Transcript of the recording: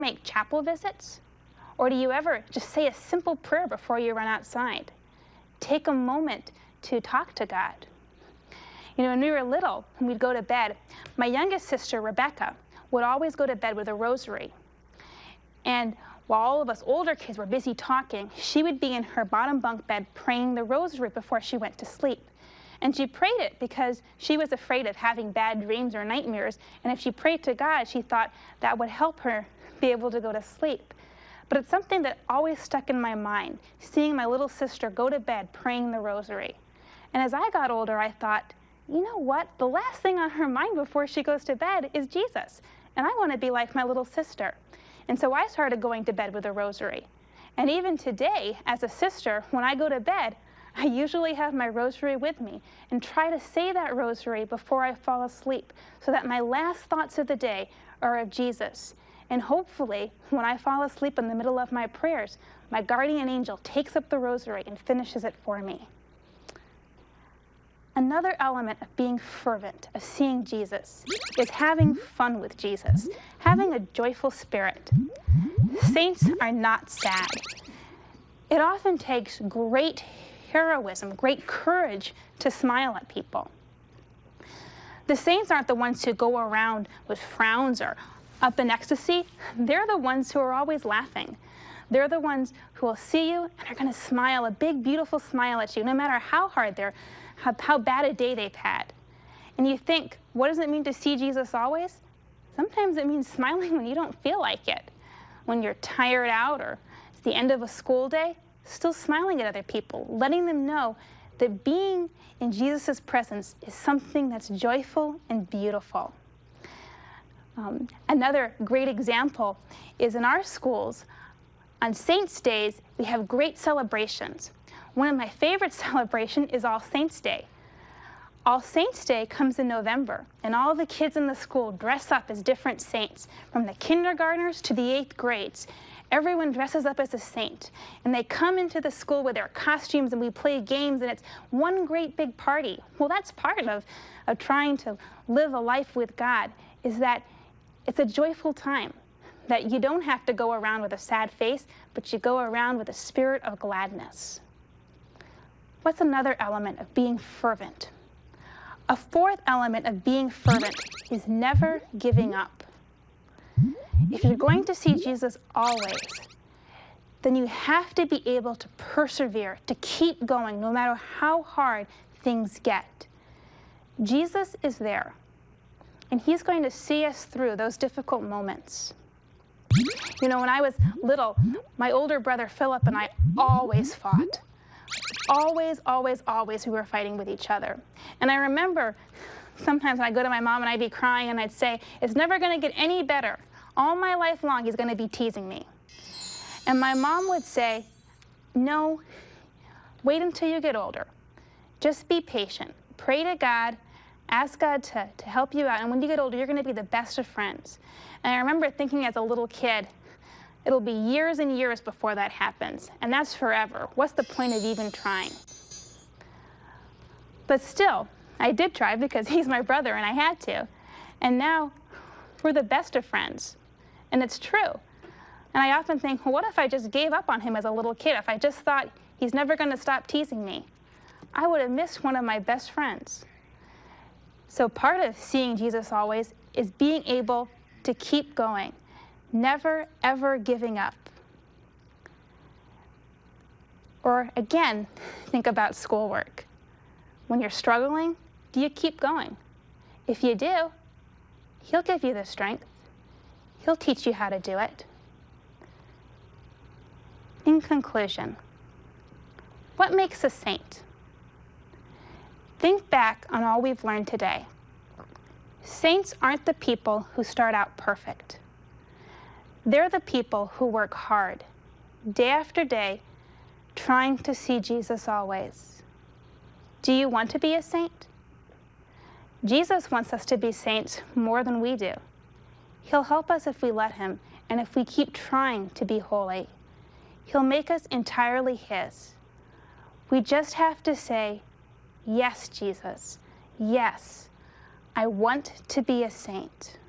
make chapel visits? Or do you ever just say a simple prayer before you run outside? Take a moment to talk to God. You know, when we were little, when we'd go to bed, my youngest sister, Rebecca, would always go to bed with a rosary. And while all of us older kids were busy talking, she would be in her bottom bunk bed praying the rosary before she went to sleep. And she prayed it because she was afraid of having bad dreams or nightmares. And if she prayed to God, she thought that would help her be able to go to sleep. But it's something that always stuck in my mind, seeing my little sister go to bed praying the rosary. And as I got older, I thought, you know what? The last thing on her mind before she goes to bed is Jesus. And I want to be like my little sister. And so I started going to bed with a rosary. And even today, as a sister, when I go to bed, I usually have my rosary with me and try to say that rosary before I fall asleep so that my last thoughts of the day are of Jesus. And hopefully, when I fall asleep in the middle of my prayers, my guardian angel takes up the rosary and finishes it for me. Another element of being fervent, of seeing Jesus, is having fun with Jesus, having a joyful spirit. Saints are not sad. It often takes great heroism, great courage to smile at people. The saints aren't the ones who go around with frowns or up in ecstasy. They're the ones who are always laughing. They're the ones who will see you and are going to smile, a big, beautiful smile at you, no matter how hard how bad a day they've had. And you think, what does it mean to see Jesus always? Sometimes it means smiling when you don't feel like it. When you're tired out or it's the end of a school day, still smiling at other people, letting them know that being in Jesus' presence is something that's joyful and beautiful. Another great example is in our schools, on Saints' Days, we have great celebrations. One of my favorite celebrations is All Saints' Day. All Saints' Day comes in November, and all the kids in the school dress up as different saints, from the kindergartners to the 8th grades. Everyone dresses up as a saint, and they come into the school with their costumes, and we play games, and it's one great big party. Well, that's part of trying to live a life with God, is that it's a joyful time, that you don't have to go around with a sad face, but you go around with a spirit of gladness. What's another element of being fervent? A fourth element of being fervent is never giving up. If you're going to see Jesus always, then you have to be able to persevere, to keep going, no matter how hard things get. Jesus is there, and he's going to see us through those difficult moments. You know, when I was little, my older brother Philip and I always fought. Always, always, always we were fighting with each other. And I remember sometimes when I'd go to my mom and I'd be crying and I'd say, it's never going to get any better. All my life long he's going to be teasing me. And my mom would say, no, wait until you get older. Just be patient. Pray to God. Ask God to help you out. And when you get older, you're going to be the best of friends. And I remember thinking as a little kid, it'll be years and years before that happens. And that's forever. What's the point of even trying? But still, I did try because he's my brother and I had to. And now we're the best of friends. And it's true. And I often think, well, what if I just gave up on him as a little kid? If I just thought he's never going to stop teasing me? I would have missed one of my best friends. So part of seeing Jesus always is being able to keep going, never, ever giving up. Or again, think about schoolwork. When you're struggling, do you keep going? If you do, he'll give you the strength. He'll teach you how to do it. In conclusion, what makes a saint? Think back on all we've learned today. Saints aren't the people who start out perfect. They're the people who work hard, day after day, trying to see Jesus always. Do you want to be a saint? Jesus wants us to be saints more than we do. He'll help us if we let him, and if we keep trying to be holy. He'll make us entirely his. We just have to say, yes, Jesus, yes, I want to be a saint.